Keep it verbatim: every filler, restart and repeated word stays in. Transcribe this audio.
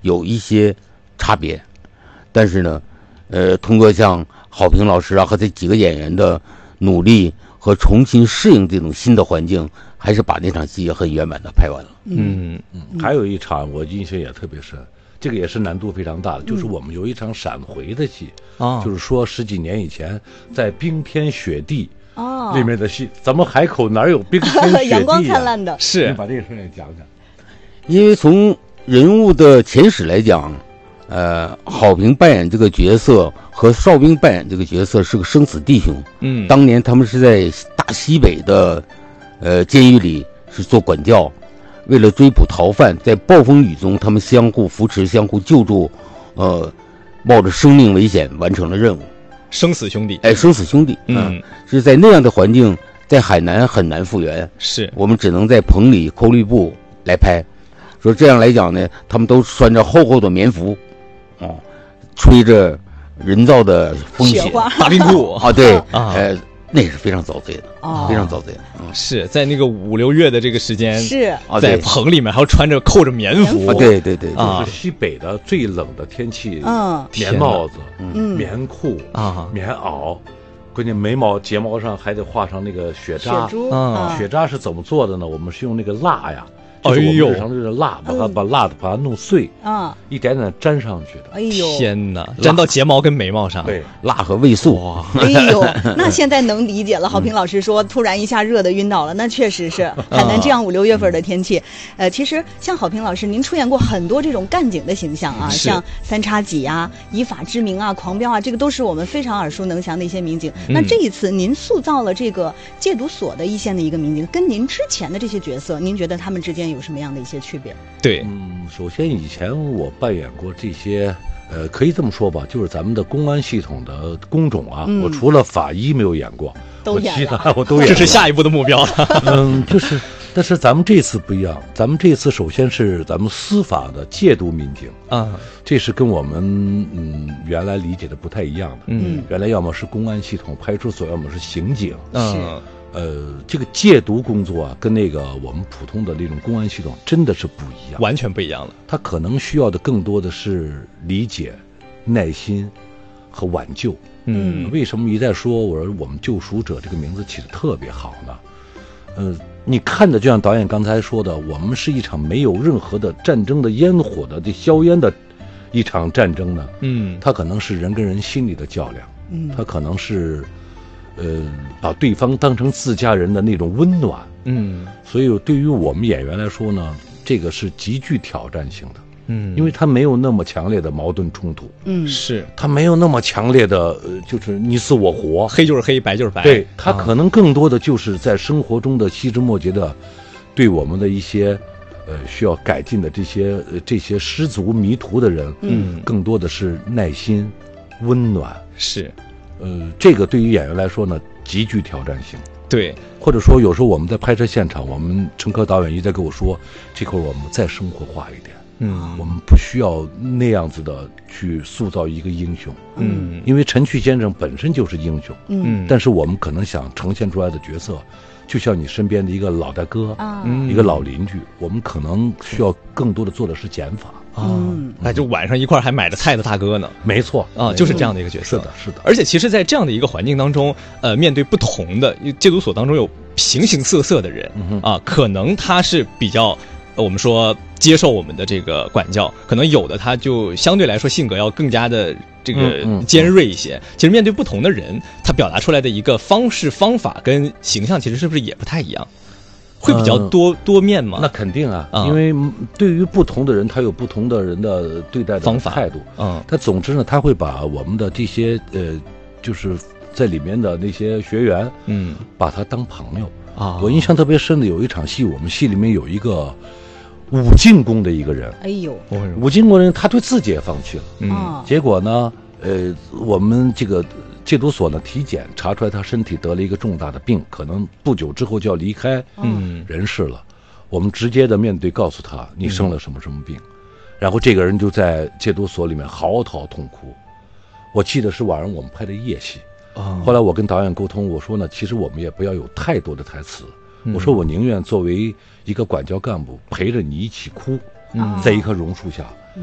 有一些差别，但是呢，呃，通过像郝平老师啊和这几个演员的努力和重新适应这种新的环境，还是把那场戏也很圆满的拍完了。 嗯嗯，还有一场我印象也特别深，这个也是难度非常大的，就是我们有一场闪回的戏， 啊、 就是说十几年以前在冰天雪地哦里面的戏，咱们海口哪有冰天雪地、啊、 阳光灿烂的？ 是， 你把这个事儿也讲讲。 因为从人物的前史来讲，呃，郝平扮演这个角色和邵兵扮演这个角色是个生死弟兄。 嗯， 当年他们是在大西北的，呃，监狱里是做管教，为了追捕逃犯，在暴风雨中他们相互扶持、相互救助，呃，冒着生命危险完成了任务。 生死兄弟， 哎，生死兄弟， 嗯， 是在那样的环境，在海南很难复原， 是我们只能在棚里抠绿布来拍。说这样来讲呢，他们都穿着厚厚的棉服，哦，吹着人造的风雪， 大冰裤啊，对， 啊， 呃，那是非常遭罪的， 哦、 非常遭罪的。 嗯、是在那个五六月的这个时间， 是在棚里面还要穿着扣着棉服， 啊，对对对， 就是西北的最冷的天气， 嗯， 棉帽子， 嗯， 棉裤啊， 棉袄。关键眉毛睫毛上还得画上那个雪渣， 雪珠啊， 雪渣是怎么做的呢？我们是用那个蜡呀， 哎呦， 就是我们日常就是蜡，把它把蜡把它弄碎， 啊， 一点点粘上去的。 哎呦， 天哪，粘到睫毛跟眉毛上， 对， 蜡和味素。 哇， 哎呦，那现在能理解了。郝平老师说，突然一下热的晕倒了，那确实是海南这样五六月份的天气。呃，其实像郝平老师，您出演过很多这种干警的形象啊，像三叉戟啊、以法之名啊、狂飙啊，这个都是我们非常耳熟能详的一些民警。那这一次您塑造了这个戒毒所的一线的一个民警，跟您之前的这些角色，您觉得他们之间有什么样的一些区别？ 对， 嗯，首先以前我扮演过这些，呃，可以这么说吧，就是咱们的公安系统的工种啊， 嗯、 我除了法医没有演过， 都演了， 我其他我都演了， 这是下一步的目标了。 嗯，就是，但是咱们这次不一样，咱们这次首先是咱们司法的戒毒民警啊， 这是跟我们嗯原来理解的不太一样的。 嗯， 原来要么是公安系统派出所，要么是刑警。 嗯。 呃，这个戒毒工作啊，跟那个我们普通的那种公安系统真的是不一样， 完全不一样了。 他可能需要的更多的是理解、耐心和挽救。 嗯， 为什么一再说我说我们救赎者这个名字起得特别好呢？呃，你看着就像导演刚才说的，我们是一场没有任何的战争的烟火的这硝烟的一场战争呢。 嗯， 它可能是人跟人心里的较量。 嗯， 它可能是。呃，把对方当成自家人的那种温暖， 嗯， 所以对于我们演员来说呢，这个是极具挑战性的， 嗯， 因为他没有那么强烈的矛盾冲突， 嗯， 是他没有那么强烈的，呃，就是你死我活， 黑就是黑，白就是白， 对他可能更多的就是在生活中的细枝末节的，对我们的一些，呃，需要改进的这些呃这些失足迷途的人， 嗯， 更多的是耐心、温暖， 是。 呃，这个对于演员来说呢，极具挑战性。 对， 或者说有时候我们在拍摄现场，我们陈科导演一直在跟我说，这会儿我们再生活化一点， 嗯， 我们不需要那样子的去塑造一个英雄， 嗯， 因为陈去先生本身就是英雄， 嗯， 但是我们可能想呈现出来的角色，就像你身边的一个老大哥， 啊， 一个老邻居，我们可能需要更多的做的是减法。 嗯， 哎，就晚上一块还买着菜的大哥呢， 没错啊，就是这样的一个角色。 是的，是的。 而且其实，在这样的一个环境当中，呃，面对不同的戒毒所当中有形形色色的人， 嗯、 啊，可能他是比较，呃、我们说接受我们的这个管教，可能有的他就相对来说性格要更加的这个尖锐一些。嗯嗯、其实面对不同的人，他表达出来的一个方式、方法跟形象，其实是不是也不太一样？会比较多、嗯、多面吗？ 那肯定啊， 嗯、 因为对于不同的人，他有不同的人的对待的方法态度。 嗯， 他总之呢，他会把我们的这些呃，就是在里面的那些学员， 嗯， 把他当朋友啊。 我印象特别深的有一场戏，我们戏里面有一个武进宫的一个人， 哎呦， 武进宫人他对自己也放弃了， 嗯， 结果呢，呃，我们这个。戒毒所呢体检查出来他身体得了一个重大的病，可能不久之后就要离开嗯人世了。我们直接的面对告诉他你生了什么什么病，嗯、然后这个人就在戒毒所里面嚎啕痛哭。我记得是晚上我们拍的夜戏， 哦、 后来我跟导演沟通，我说呢，其实我们也不要有太多的台词， 嗯、 我说我宁愿作为一个管教干部陪着你一起哭， 嗯、 在一棵榕树下。